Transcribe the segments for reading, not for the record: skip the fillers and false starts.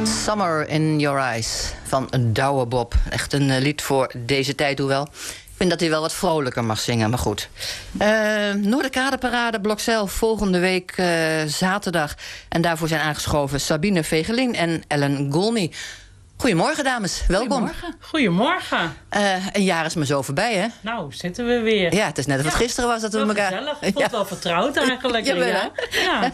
Summer in Your Eyes van Douwe Bob. Echt een lied voor deze tijd, hoewel. Ik vind dat hij wel wat vrolijker mag zingen, maar goed. Noorderkadeparade Blokzeil volgende week zaterdag. En daarvoor zijn aangeschoven Sabine Vegelin en Ellen Golny. Goedemorgen, dames. Welkom. Goedemorgen. Een jaar is maar zo voorbij, hè? Nou, zitten we weer. Ja, het is net of het gisteren was dat we elkaar... Gezellig. Ik vond het wel vertrouwd eigenlijk. Ja, ja.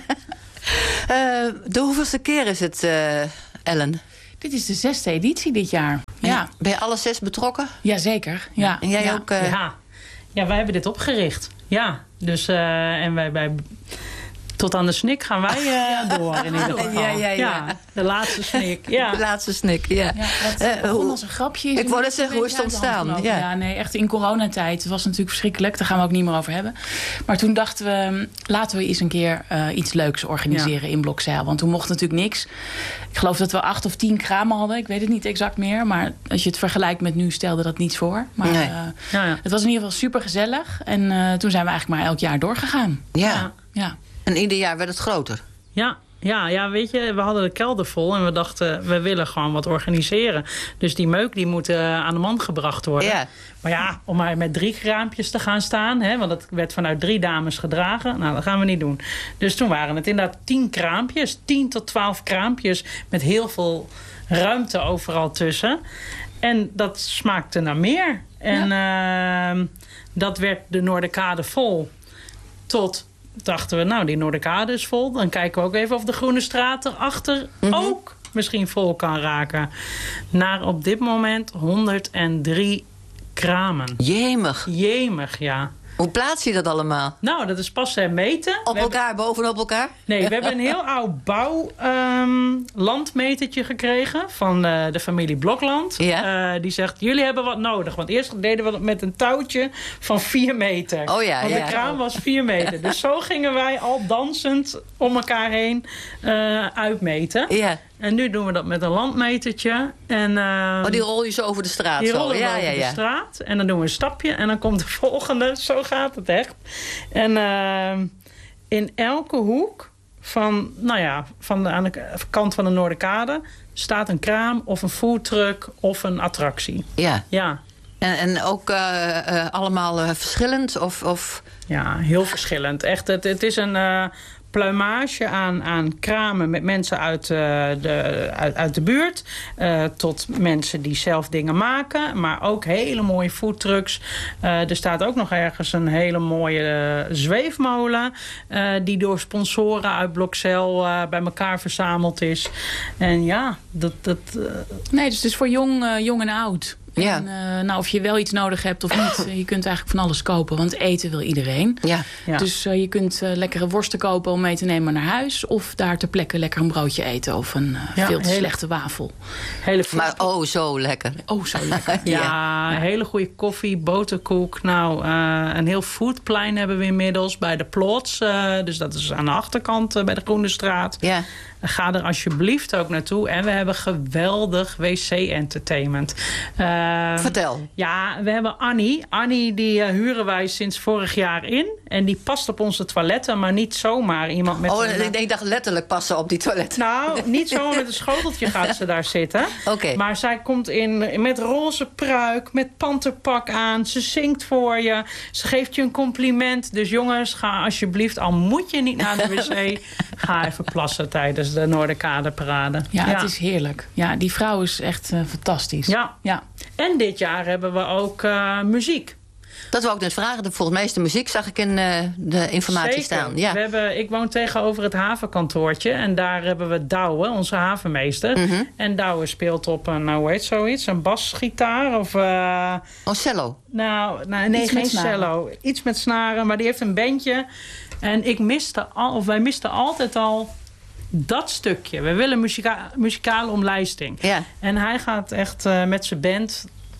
De hoeveelste keer is het, Ellen? Dit is de 6e editie dit jaar. Ja. Ben je alle 6 betrokken? Jazeker. Ja. En jij ook? Ja, wij hebben dit opgericht. Ja, dus en wij tot aan de snik gaan wij door in ieder geval. Ja. De laatste snik. Ja. De laatste snik, ja. Het begon als een grapje. Ik wou net zeggen, hoe is het ontstaan? Ja, nee, echt in coronatijd. Het was natuurlijk verschrikkelijk. Daar gaan we ook niet meer over hebben. Maar toen dachten we, laten we eens een keer iets leuks organiseren in Blokzeil. Want toen mocht natuurlijk niks. Ik geloof dat we 8 of 10 kramen hadden. Ik weet het niet exact meer. Maar als je het vergelijkt met nu, stelde dat niets voor. Maar het was in ieder geval super gezellig. En toen zijn we eigenlijk maar elk jaar doorgegaan. Ja. Ja. En ieder jaar werd het groter. Ja, weet je, we hadden de kelder vol en we dachten, we willen gewoon wat organiseren. Dus die meuk die moet aan de man gebracht worden. Ja. Maar ja, om maar met 3 kraampjes te gaan staan, hè, want het werd vanuit 3 dames gedragen. Nou, dat gaan we niet doen. Dus toen waren het inderdaad 10 kraampjes, 10 tot 12 kraampjes met heel veel ruimte overal tussen. En dat smaakte naar meer. En dat werd de Noorderkade vol tot... dachten we, nou, die Noorderkade is vol. Dan kijken we ook even of de Groene Straat erachter ook misschien vol kan raken. Naar op dit moment 103 kramen. Jemig, ja. Hoe plaats je dat allemaal? Nou, dat is pas meten. Bovenop elkaar? Nee, we hebben een heel oud landmetertje gekregen van de familie Blokland. Ja. Die zegt, jullie hebben wat nodig. Want eerst deden we dat met een touwtje van 4 meter. Oh ja, want de kraan was 4 meter. Dus zo gingen wij al dansend om elkaar heen uitmeten. Ja. En nu doen we dat met een landmetertje. En, die rol je zo over de straat. Die rollen we over de straat. En dan doen we een stapje. En dan komt de volgende. Zo gaat het echt. En in elke hoek van, aan de kant van de Noorderkade staat een kraam of een foodtruck of een attractie. Ja. En ook allemaal verschillend? Of... Ja, heel verschillend. Echt, het is een... pluimage aan kramen met mensen uit de buurt. Tot mensen die zelf dingen maken. Maar ook hele mooie foodtrucks. Er staat ook nog ergens een hele mooie zweefmolen. Die door sponsoren uit Blokzeil bij elkaar verzameld is. En ja, Nee, dus het is voor jong en oud. Ja. En, of je wel iets nodig hebt of niet. Je kunt eigenlijk van alles kopen. Want eten wil iedereen. Ja. Dus je kunt lekkere worsten kopen om mee te nemen naar huis. Of daar ter plekke lekker een broodje eten. Of een veel te slechte wafel. Maar zo lekker. Ja, hele goede koffie, boterkoek. Nou, een heel foodplein hebben we inmiddels bij de Plots. Dus dat is aan de achterkant bij de Groene Straat. Ja. Ga er alsjeblieft ook naartoe. En we hebben geweldig wc-entertainment. Vertel. Ja, we hebben Annie. Annie die huren wij sinds vorig jaar in. En die past op onze toiletten, maar niet zomaar iemand met... Ik dacht letterlijk passen op die toiletten. Nou, niet zomaar met een schoteltje gaat ze daar zitten. Okay. Maar zij komt in met roze pruik, met panterpak aan. Ze zingt voor je. Ze geeft je een compliment. Dus jongens, ga alsjeblieft, al moet je niet naar de wc... ga even plassen tijdens de Noorderkadeparade. Ja, het is heerlijk. Ja, die vrouw is echt fantastisch. Ja. En dit jaar hebben we ook muziek. Dat wou ik net vragen. Volgens mij is de muziek, zag ik in de informatie Zeker. staan. Ja. Ik woon tegenover het havenkantoortje. En daar hebben we Douwe, onze havenmeester. En Douwe speelt op een, hoe heet zoiets? Een basgitaar of... cello? Nee, geen cello. Iets met snaren, maar die heeft een bandje. En wij misten altijd al dat stukje. We willen muzikale omlijsting. Ja. En hij gaat echt met zijn band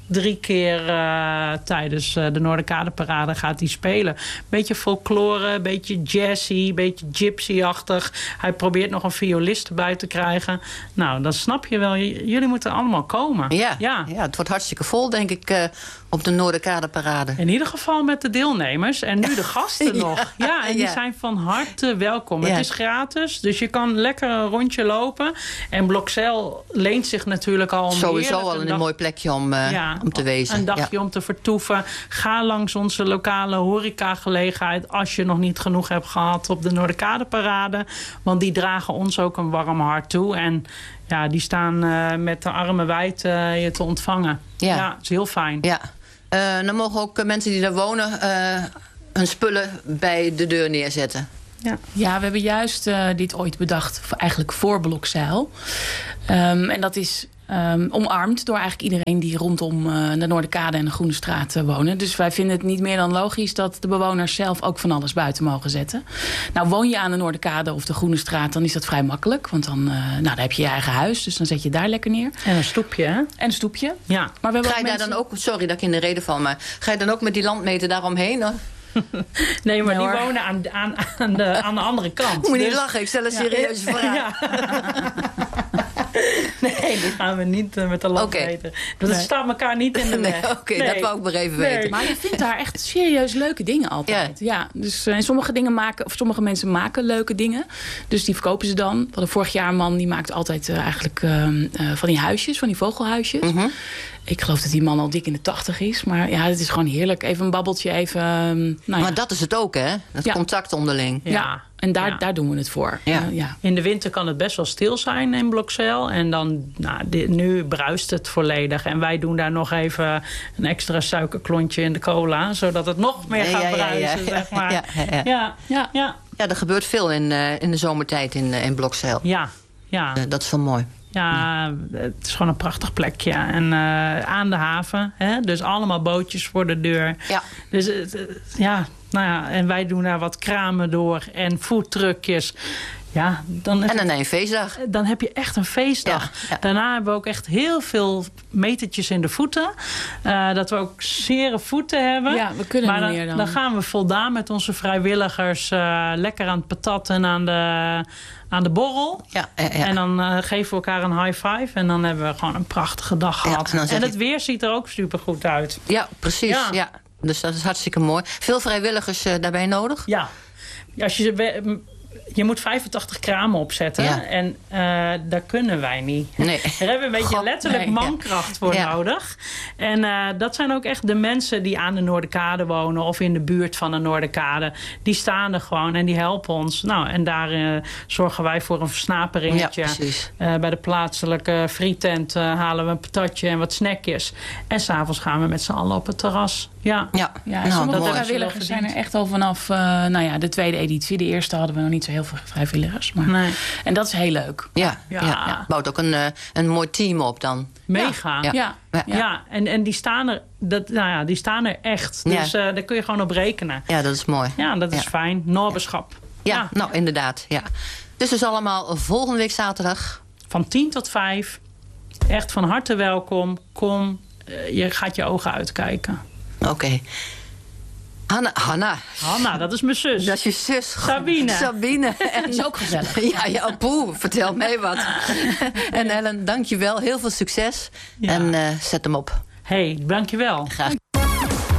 3 keer tijdens de Noorderkadeparade gaat hij spelen. Beetje folklore, beetje jazzy, beetje gypsy-achtig. Hij probeert nog een violist erbij te krijgen. Nou, dan snap je wel. Jullie moeten allemaal komen. Ja, het wordt hartstikke vol, denk ik, op de Noorderkadeparade. In ieder geval met de deelnemers. En nu de gasten nog. Ja, en die zijn van harte welkom. Het is gratis, dus je kan lekker een rondje lopen. En Blokzeil leent zich natuurlijk al om sowieso al een mooi plekje om te wezen. Een dagje om te vertoeven. Ga langs onze lokale horecagelegenheid als je nog niet genoeg hebt gehad op de Noorderkadeparade. Want die dragen ons ook een warm hart toe. En ja, die staan met de armen wijd je te ontvangen. Ja, dat is heel fijn. Ja. Dan mogen ook mensen die daar wonen hun spullen bij de deur neerzetten. Ja, we hebben juist dit ooit bedacht, eigenlijk voor Blokzeil. En dat is omarmd door eigenlijk iedereen die rondom de Noorderkade en de Groene Straat wonen. Dus wij vinden het niet meer dan logisch dat de bewoners zelf ook van alles buiten mogen zetten. Nou, woon je aan de Noorderkade of de Groene Straat, dan is dat vrij makkelijk. Want dan heb je je eigen huis, dus dan zet je daar lekker neer. En een stoepje, hè? En een stoepje. Ja. Maar we ga je daar dan ook, sorry dat ik in de reden val, maar ga je dan ook met die landmeter daaromheen? Nee, maar die wonen aan de andere kant. Moet je niet lachen, ik stel een serieuze vraag. Ja. Nee, die gaan we niet met de land weten. Dat staat elkaar niet in de weg. Nee, dat wou ik maar even weten. Maar je vindt daar echt serieus leuke dingen altijd. Ja, dus sommige mensen maken leuke dingen. Dus die verkopen ze dan. We hadden vorig jaar een man die maakt altijd eigenlijk van die huisjes, van die vogelhuisjes. Mm-hmm. Ik geloof dat die man al dik in de 80 is. Maar ja, het is gewoon heerlijk. Even een babbeltje, even... Maar dat is het ook, hè? Dat contact onderling. Ja. En daar doen we het voor. Ja. In de winter kan het best wel stil zijn in Blokzeil. En dan, nu bruist het volledig. En wij doen daar nog even een extra suikerklontje in de cola. Zodat het nog meer gaat bruisen, zeg maar. Ja, er gebeurt veel in de zomertijd in Blokzeil. Ja. Dat is wel mooi. Ja, het is gewoon een prachtig plekje. En aan de haven. Hè? Dus allemaal bootjes voor de deur. Ja. Dus en wij doen daar wat kramen door. En foodtruckjes. Ja, dan een feestdag. Dan heb je echt een feestdag. Ja. Daarna hebben we ook echt heel veel metertjes in de voeten. Dat we ook zere voeten hebben. Ja, we kunnen maar niet meer dan. Dan gaan we voldaan met onze vrijwilligers lekker aan het patat en aan de borrel. Ja. En dan geven we elkaar een high five. En dan hebben we gewoon een prachtige dag gehad. En het weer ziet er ook super goed uit. Ja, precies. Ja. Dus dat is hartstikke mooi. Veel vrijwilligers daarbij nodig? Ja. Je moet 85 kramen opzetten. Ja. En daar kunnen wij niet. Nee. Daar hebben we een beetje letterlijk mankracht voor nodig. En dat zijn ook echt de mensen die aan de Noorderkade wonen. Of in de buurt van de Noorderkade. Die staan er gewoon en die helpen ons. Nou, en daar zorgen wij voor een versnaperingetje. Ja, precies. Bij de plaatselijke frietent halen we een patatje en wat snackjes. En s'avonds gaan we met z'n allen op het terras. Ja, sommige vrijwilligers zijn er echt al vanaf de tweede editie. De eerste hadden we nog niet zo heel veel vrijwilligers. Maar... Nee. En dat is heel leuk. Ja. Bouwt ook een mooi team op dan. Mega. Ja. En die staan er, die staan er echt. Dus daar kun je gewoon op rekenen. Ja, dat is mooi. Ja, dat is fijn. Noorberschap. Ja, nou inderdaad. Ja. Dus allemaal volgende week zaterdag. Van 10 tot 5. Echt van harte welkom. Kom, je gaat je ogen uitkijken. Oké. Hanna, dat is mijn zus. Dat is je zus. Sabine. Dat is ook gezellig. Ja, poeh, vertel mij wat. En Ellen, dank je wel. Heel veel succes. Ja. En zet hem op. Hey, dank je wel. Graag.